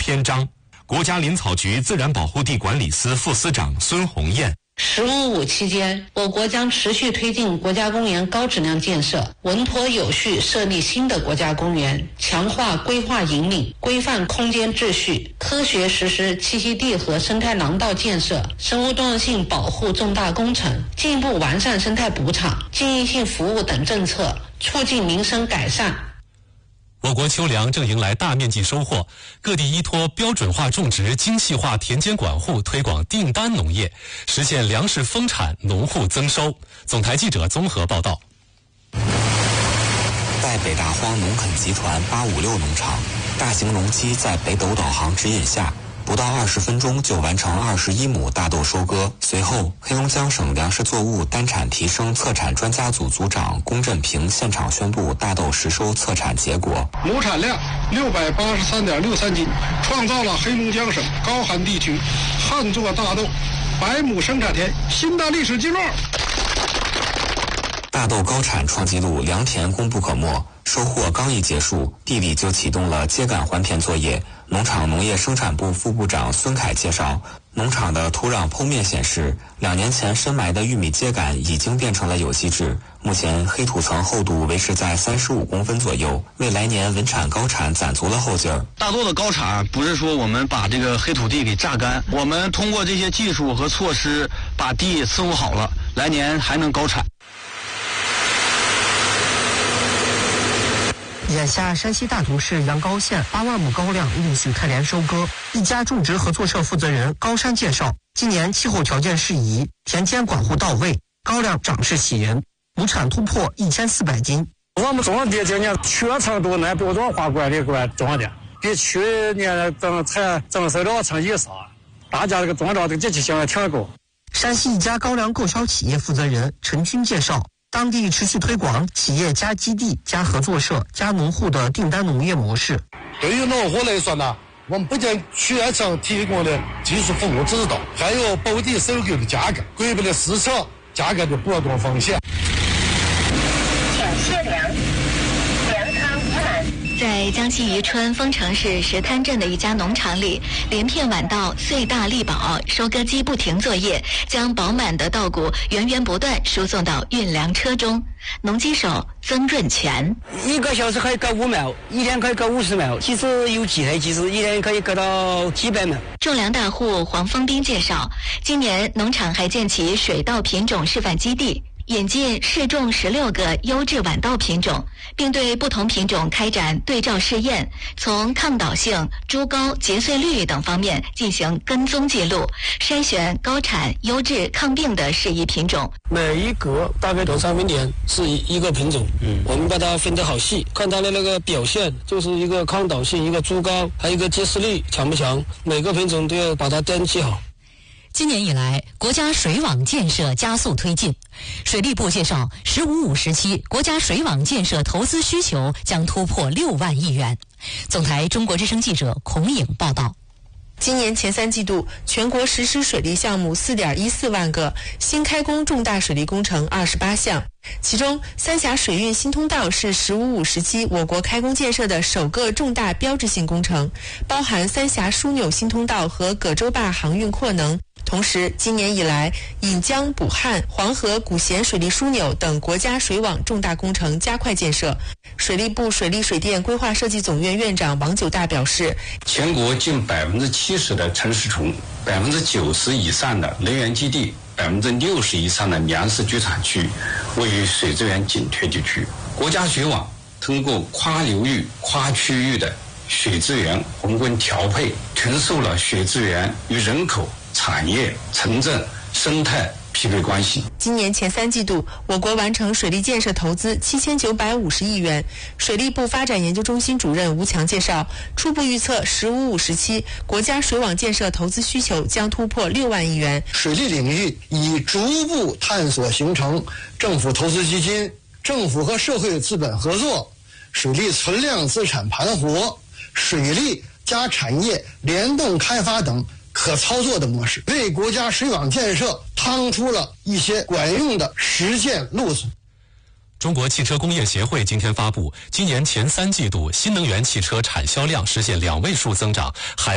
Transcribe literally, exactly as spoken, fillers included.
篇章。国家林草局自然保护地管理司副司长孙红艳。 十五五期间，我国将持续推进国家公园高质量建设，稳妥有序设立新的国家公园，强化规划引领，规范空间秩序，科学实施栖息地和生态廊道建设、生物多样性保护重大工程，进一步完善生态补偿、经营性服务等政策，促进民生改善。 我国秋粮正迎来大面积收获，各地依托标准化种植、精细化田间管护，推广订单农业，实现粮食丰产、农户增收。总台记者综合报道。 在北大荒农垦集团八五六农场，大型农机在北斗导航指引下，不到二十分钟就完成二十一亩大豆收割。随后，黑龙江省粮食作物单产提升策产专家组组长龚振平现场宣布大豆实收测产结果。 亩产量六百八十三点六三斤，创造了黑龙江省高寒地区旱作大豆百亩生产田新的历史记录。 大豆高产创纪录，良田功不可没。收获刚一结束，地里就启动了秸秆还田作业。农场农业生产部副部长孙凯介绍，农场的土壤剖面显示，两年前深埋的玉米秸秆已经变成了有机质。目前黑土层厚度维持在三十五公分左右，为来年稳产高产攒足了后劲儿。 大豆的高产不是说我们把这个黑土地给榨干，我们通过这些技术和措施把地伺候好了，来年还能高产。 眼下，山西大同市阳高县八万亩高粱另行开镰收割。一家种植合作社负责人高山介绍，今年气候条件适宜，田间管护到位，高粱长势喜人，亩产突破一千四百斤。 我们种的今年全程都按标准化管理管种的，比去年增产增收两成以上，大家这个种植的积极性也挺高。 山西一家高粱购销企业负责人陈军介绍，当地持续推广企业加基地、加合作社、加农户的订单农业模式。 对于农户来说呢，我们不仅全程提供的技术服务指导，还有保底收购的价格，规避了市场价格的波动风险。 请卸粮，粮仓看。在江西宜春丰城市石滩镇的一家农场里，连片晚稻穗大力饱，收割机不停作业，将饱满的稻谷源源不断输送到运粮车中。农机手曾润全， 一个小时可以割五亩，一天可以割五十亩，其实有几台机子，一天可以割到几百亩。 种粮大户黄峰斌介绍，今年农场还建起水稻品种示范基地，引进试种十六个优质晚稻品种，并对不同品种开展对照试验，从抗倒性、株高、结穗率等方面进行跟踪记录，筛选高产、优质、抗病的适宜品种。 每一格大概多长分点是一个品种，嗯，我们把它分得好细，看它的那个表现，就是一个抗倒性，一个株高，还有一个结穗率强不强，每个品种都要把它登记好。 今年以来，国家水网建设加速推进。水利部介绍，十五五时期，国家水网建设投资需求将突破六万亿元。总台中国之声记者孔颖报道。 今年前三季度，全国实施水利项目 四点一四万个，新开工重大水利工程二十八项。其中，三峡水运新通道是十五五时期我国开工建设的首个重大标志性工程，包含三峡枢纽新通道和葛洲坝航运扩能。同时，今年以来，引江补汉、黄河古咸水利枢纽等国家水网重大工程加快建设。水利部水利水电规划设计总院院长王九大表示， 全国近百分之七十的城市群，百分之九十以上的能源基地，百分之六十以上的粮食居产区位于水资源紧缺地区。国家水网通过跨流域、跨区域的水资源宏观调配，重塑了水资源与人口、产业、城镇、生态匹配关系。 今年前三季度，我国完成水利建设投资七千九百五十亿元。水利部发展研究中心主任吴强介绍，初步预测十五五时期国家水网建设投资需求将突破六万亿元。 水利领域已逐步探索形成政府投资基金、政府和社会资本合作、水利存量资产盘活、水利加产业联动开发等可操作的模式，为国家水网建设趟出了一些管用的实践路子。 中国汽车工业协会今天发布，今年前三季度新能源汽车产销量实现两位数增长，海